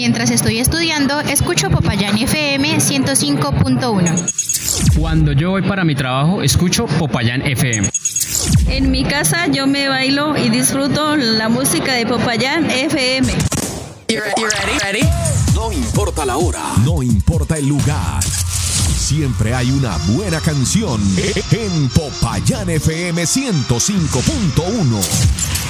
mientras estoy estudiando, escucho Popayán FM 105.1. Cuando yo voy para mi trabajo, escucho Popayán FM. En mi casa yo me bailo y disfruto la música de Popayán FM. You ready? No importa la hora, no importa el lugar. Siempre hay una buena canción en Popayán FM 105.1.